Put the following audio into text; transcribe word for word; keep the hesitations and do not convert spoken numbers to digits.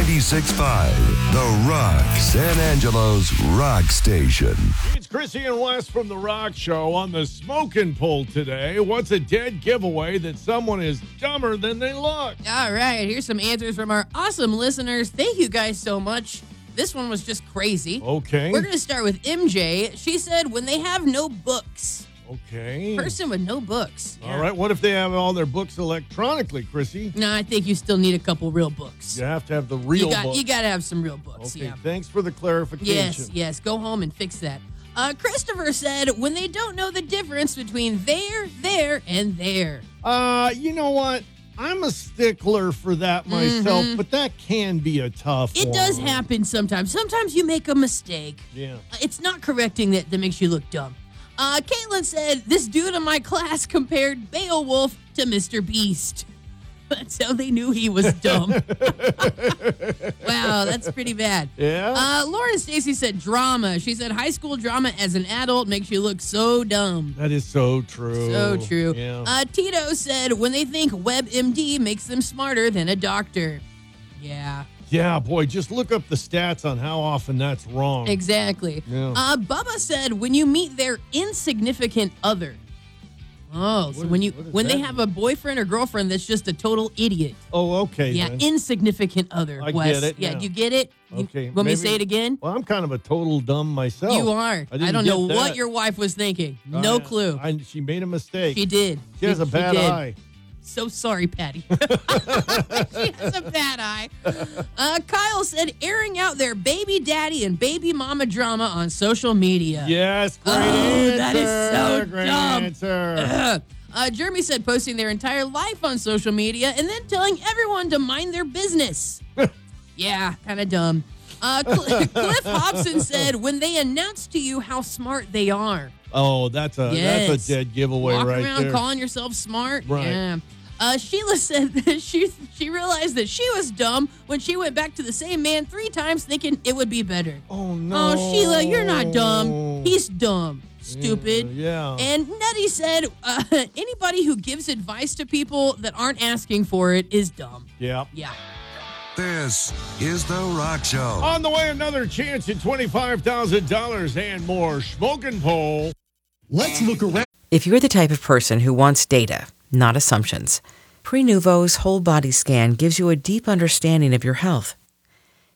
ninety-six point five, The Rock, San Angelo's rock station. It's Chrissy and Wes from The Rock Show on the Smoking Poll today. What's a dead giveaway that someone is dumber than they look? All right, here's some answers from our awesome listeners. Thank you guys so much. This one was just crazy. Okay. We're going to start with M J. She said, when they have no books. Okay. Person with no books. All right. What if they have all their books electronically, Chrissy? No, I think you still need a couple real books. You have to have the real you got, book. You got to have some real books. Okay. Yeah. Thanks for the clarification. Yes, yes. Go home and fix that. Uh, Christopher said, when they don't know the difference between there, there, and there. Uh, you know what? I'm a stickler for that myself, Mm-hmm. but that can be a tough It one. does happen sometimes. Sometimes you make a mistake. Yeah. Uh, It's not correcting that that makes you look dumb. Uh, Caitlin said, this dude in my class compared Beowulf to Mister Beast. That's how they knew he was dumb. Wow, that's pretty bad. Yeah? Uh, Lauren Stacy said drama. She said high school drama as an adult makes you look so dumb. That is so true. So true. Yeah. Uh, Tito said when they think WebMD makes them smarter than a doctor. Yeah. Yeah, boy, just look up the stats on how often that's wrong. Exactly. Yeah. Uh, Bubba said when you meet their insignificant other. Oh, so What when is- you what does when they that have a boyfriend or girlfriend that's just a total idiot. Oh, okay. Yeah, then. insignificant other. I Wes. get it Yeah, now. you get it? You- Okay, Want me to maybe- say it again? Well, I'm kind of a total dumb myself. You are. I, I, didn't don't get know what that. your wife was thinking. No I- clue. I, she made a mistake. She did. She has a bad did. eye. So sorry, Patty. She has a bad eye. Uh, Kyle said airing out their baby daddy and baby mama drama on social media. Yes, great Oh, answer. that is so great dumb. answer. Uh, Jeremy said posting their entire life on social media and then telling everyone to mind their business. Yeah, kind of dumb. Uh, Cl- Cliff Hobson said when they announce to you how smart they are. Oh, that's a Yes. that's a dead giveaway Walk right around there. calling yourself smart. Right. Yeah. Uh, Sheila said that she she realized that she was dumb when she went back to the same man three times thinking it would be better. Oh no. Oh, Sheila, you're not dumb. He's dumb. Stupid. Yeah. And Nutty said uh, anybody who gives advice to people that aren't asking for it is dumb. Yeah. Yeah. This is The Rock Show. On the way, another chance at twenty-five thousand dollars and more. Smoking Pole. Let's look around. If you're the type of person who wants data, not assumptions, Prenuvo's whole body scan gives you a deep understanding of your health